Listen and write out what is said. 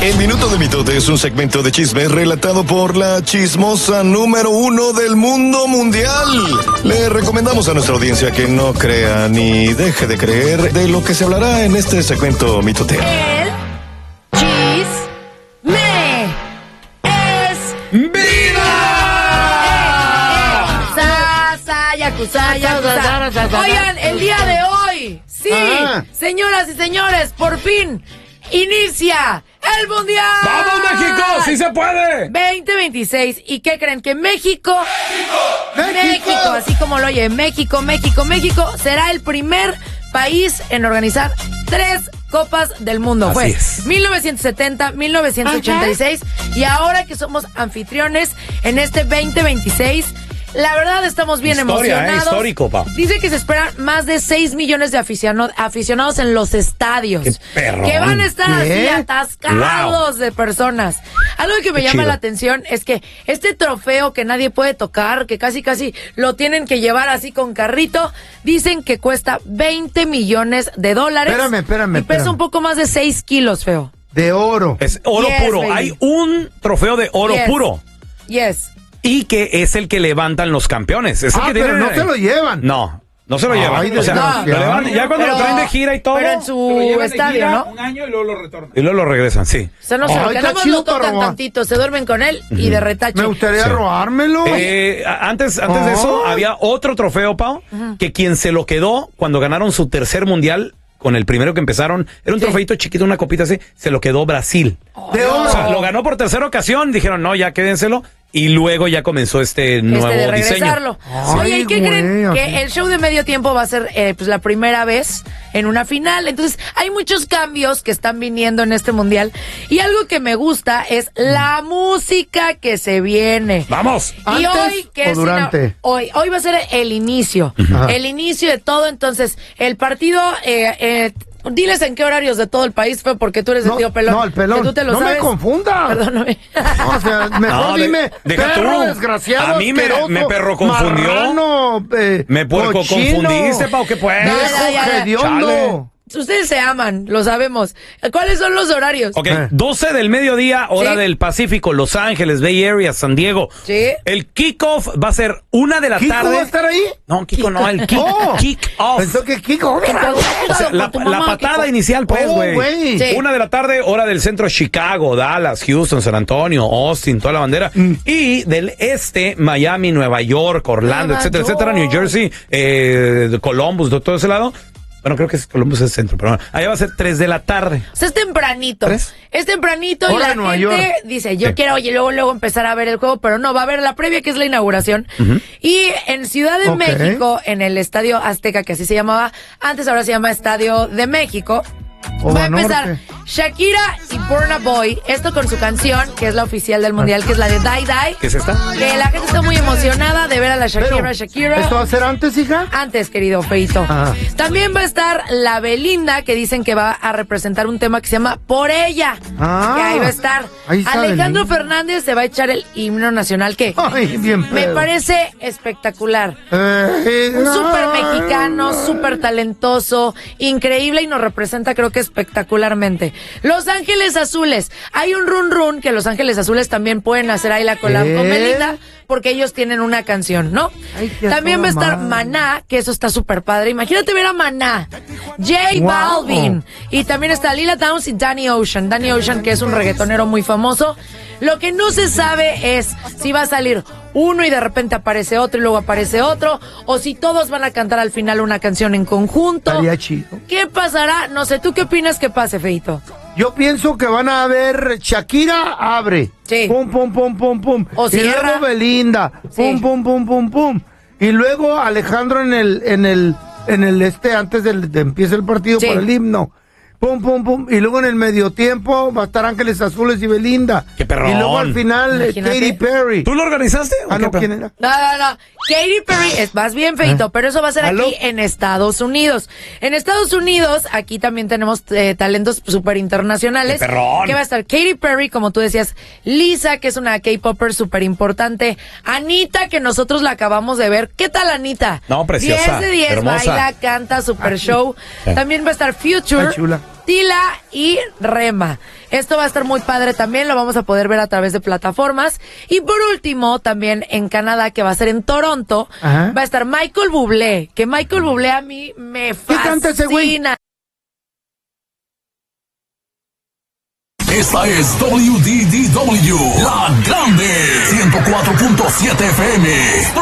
El Minuto de Mitote es un segmento de chisme relatado por la chismosa número 1 del mundo mundial. Le recomendamos a nuestra audiencia que no crea ni deje de creer de lo que se hablará en este segmento mitotero. El chisme es ¡vida! Oigan, el día de hoy, sí, señoras y señores, por fin inicia el Mundial. ¡Vamos, México! ¡Sí se puede! 2026. ¿Y qué creen? Que México, así como lo oye, México, será el primer país en organizar 3 Copas del Mundo. Así Fue es. 1970, 1986 y ahora que somos anfitriones en este 2026, la verdad estamos bien emocionados. Histórico, pa. Dice que se esperan más de 6 millones de aficionados en los estadios. ¡Qué perrón! Que van a estar así atascados de personas. Algo que me llama la atención es que este trofeo que nadie puede tocar, que casi lo tienen que llevar así con carrito, dicen que cuesta $20 millones. Espérame. Y pesa un poco más de 6 kilos, feo. De oro. Es oro puro. Baby. Hay un trofeo de oro puro. Yes. Y que es el que levantan los campeones. Es el que pero tienen, no se lo llevan. No se lo llevan. Ay, O sea, no. lo levantan, ya cuando lo traen de gira y todo. Pero en se su lo llevan de estadio, gira ¿no? un año y luego lo retornan. Y luego lo regresan, sí. O sea, no sé, Ay, que está nada más chido lo tocan para robar. tantito, se duermen con él y de retache. Me gustaría robármelo. Antes de eso, había otro trofeo, Pau, que quien se lo quedó cuando ganaron su tercer mundial, con el primero que empezaron, era un trofeito chiquito, una copita así, se lo quedó Brasil. De oro. O sea, lo ganó por tercera ocasión, dijeron, no, ya quédenselo, y luego ya comenzó este nuevo de diseño. regresarlo. Oye, ¿y qué güey, creen? así. Que el show de medio tiempo va a ser pues la primera vez en una final. Entonces, hay muchos cambios que están viniendo en este mundial. Y algo que me gusta es la música que se viene. ¡Vamos! Y ¿Antes hoy, que o es durante? hoy va a ser el inicio. Ajá. El inicio de todo. Entonces, el partido... diles en qué horarios de todo el país fue, porque tú eres el tío Pelón. No, el Pelón. Que tú te lo no sabes. me confunda. Perdóname. No, o sea, mejor No, dime, deja perro tú. desgraciado, A mí me asqueroso, perro confundió. marrano, Me puerco cochino, confundiste, Pau, ¿qué pues? Ya. hediondo. Chale. Ustedes se aman, lo sabemos. ¿Cuáles son los horarios? Ok, 12 del mediodía, hora Sí. del Pacífico, Los Ángeles, Bay Area, San Diego. Sí. El kickoff va a ser 1 de la ¿Kiko tarde. va a estar ahí? No, Kiko no, el Oh. kick-off. Pensó que Kiko. O sea, la patada inicial, pues, Oh, güey. güey. Sí. 1 de la tarde, hora del centro, Chicago, Dallas, Houston, San Antonio, Austin, toda la bandera. Y del este, Miami, Nueva York, Orlando, Nueva etcétera, York. New Jersey, Columbus, de todo ese lado. Bueno, creo que Columbus es el centro, pero bueno, allá va a ser 3 de la tarde. O sea, es tempranito. ¿Tres? Es tempranito y Hora la de Nueva gente York. dice, yo Sí. quiero, oye, luego empezar a ver el juego, pero no, va a haber la previa, que es la inauguración. Y en Ciudad de Ok. México, en el Estadio Azteca, que así se llamaba antes, ahora se llama Estadio de México, O va a empezar Banorte. Shakira y Burna Boy, esto con su canción, que es la oficial del Mundial, que es la de Die Die. ¿Qué es esta? Que la gente está muy emocionada de ver a la Shakira. ¿Esto va a ser antes, hija? Antes, querido Feito. Ajá. También va a estar la Belinda, que dicen que va a representar un tema que se llama Por Ella. Ah. Que ahí va a estar. Ahí está Alejandro Belinda. Fernández se va a echar el himno nacional, que Ay, bien me pedo. parece espectacular. Un súper mexicano, súper talentoso, increíble, y nos representa, creo que espectacularmente. Los Ángeles Azules. Hay un run que Los Ángeles Azules también pueden hacer ahí la collab con Belinda, porque ellos tienen una canción, ¿no? Ay, qué También va a estar madre. Maná, que eso está súper padre. Imagínate ver a Maná, J Wow. Balvin, y también está Lila Downs y Danny Ocean. Danny Ocean, que es un reggaetonero muy famoso. Lo que no se sabe es si va a salir uno y de repente aparece otro y luego aparece otro, o si todos van a cantar al final una canción en conjunto. Estaría chido. ¿Qué pasará? No sé, ¿tú qué opinas que pase, Feito? Yo pienso que van a ver Shakira abre. Sí. Pum, pum, pum, pum, pum. O y cierra. luego Belinda. Sí. Pum, pum, pum, pum, pum. Y luego Alejandro en el antes de empiece el partido Sí. por el himno. Pum, pum, pum. Y luego en el medio tiempo va a estar Ángeles Azules y Belinda. ¡Qué perrón! Y luego al final Imagínate. Katy Perry. ¿Tú lo organizaste? ¿O Ah, qué, no, ¿quién era? No. Katy Perry, vas bien, Feito, pero eso va a ser ¿Aló? aquí en Estados Unidos. En Estados Unidos, aquí también tenemos talentos súper internacionales. ¡Qué perrón! Que va a estar Katy Perry, como tú decías, Lisa, que es una K-popper súper importante, Anita, que nosotros la acabamos de ver. ¿Qué tal, Anita? No, preciosa, 10 de 10, hermosa. baila, canta, super show. Sí. También va a estar Future. Ay, chula. Tila y Rema. Esto va a estar muy padre también, lo vamos a poder ver a través de plataformas. Y por último, también en Canadá, que va a ser en Toronto, va a estar Michael Bublé, que Michael Bublé a mí me fascina. ¿Qué canta ese güey? Esta es WDDW, La Grande, 104.7 FM.